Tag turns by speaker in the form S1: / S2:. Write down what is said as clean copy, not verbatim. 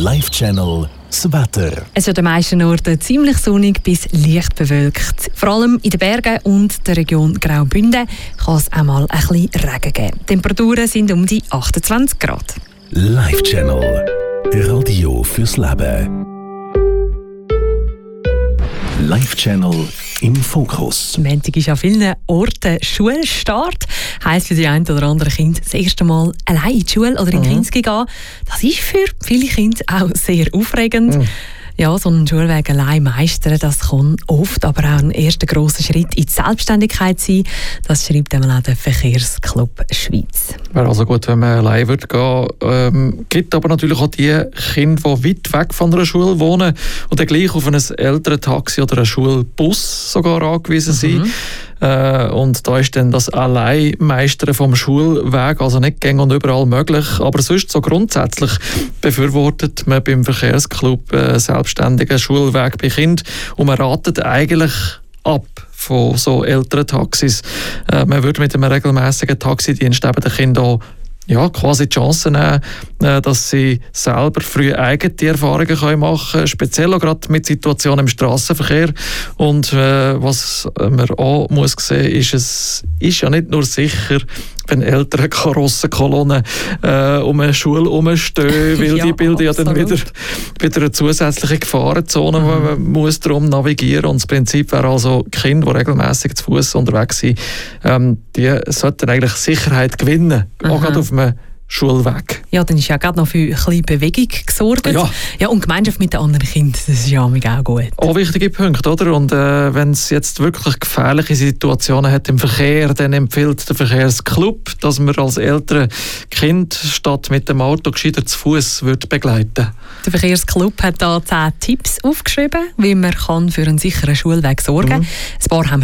S1: Live-Channel das Wetter.
S2: Es wird an den meisten Orten ziemlich sonnig bis leicht bewölkt. Vor allem in den Bergen und der Region Graubünden kann es auch mal ein bisschen Regen geben. Die Temperaturen sind um die 28 Grad.
S1: Live-Channel. Radio fürs Leben. Live-Channel im Fokus.
S2: Am Montag ist an vielen Orten Schulstart. Heisst für die ein oder andere Kind das erste Mal allein in die Schule oder in die Kinski gehen. Das ist für viele Kinder auch sehr aufregend. Ja, so einen Schulweg allein meistern, das kann oft aber auch ein erster grosser Schritt in die Selbstständigkeit sein. Das schreibt einmal auch der Verkehrsclub Schweiz.
S3: Wäre also gut, wenn man allein würde gehen. Gibt aber natürlich auch die Kinder, die weit weg von einer Schule wohnen und dann gleich auf ein Elterntaxi oder einen Schulbus sogar angewiesen sind. Und da ist dann das Alleinmeistern vom Schulweg also nicht gängig und überall möglich. Aber sonst so grundsätzlich befürwortet man beim Verkehrsclub selbstständigen Schulweg bei Kindern und man ratet eigentlich ab von so älteren Taxis. Man würde mit einem regelmäßigen Taxidienst eben den Kindern auch quasi die Chance nehmen, dass sie selber früh eigene Erfahrungen machen können, speziell auch gerade mit Situationen im Strassenverkehr. Und was man auch muss sehen, es ist ja nicht nur sicher, wenn ältere Karossenkolonnen um eine Schule herumstehen, weil die bilden ja dann wieder eine zusätzliche Gefahrenzone, wo man muss darum navigieren. Und das Prinzip wäre also, Kinder, die regelmäßig zu Fuß unterwegs sind, die sollten eigentlich Sicherheit gewinnen, auch gerade auf einem Schulweg. Ja,
S2: dann ist ja gerade noch für ein bisschen Bewegung gesorgt. Ja, und Gemeinschaft mit den anderen Kindern, das ist ja auch gut.
S3: Auch wichtige Punkte, oder? Und wenn es jetzt wirklich gefährliche Situationen hat im Verkehr, dann empfiehlt der Verkehrsclub, dass man als ältere Kind statt mit dem Auto gescheiter zu Fuß begleiten.
S2: Der Verkehrsclub hat da 10 Tipps aufgeschrieben, wie man für einen sicheren Schulweg sorgen kann. Ein paar haben